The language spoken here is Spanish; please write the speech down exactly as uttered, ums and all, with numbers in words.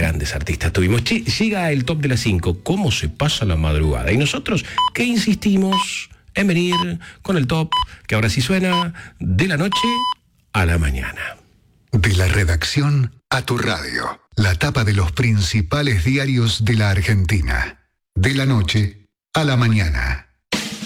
grandes artistas tuvimos. Che, llega el top de las cinco. ¿Cómo se pasa la madrugada? Y nosotros que insistimos en venir con el top, que ahora sí suena, de la noche a la mañana. De la redacción a tu radio. La tapa de los principales diarios de la Argentina. De la noche a la mañana.